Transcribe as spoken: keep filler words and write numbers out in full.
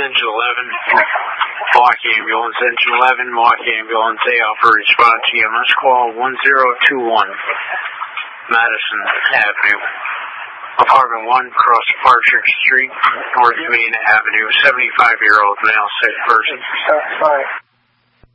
engine eleven. Block ambulance, engine eleven, block ambulance, A L for response, E M S call one zero two one, Madison Avenue. Apartment one, across Partridge Street, North Main Avenue, seventy-five-year-old male sick person. Sorry.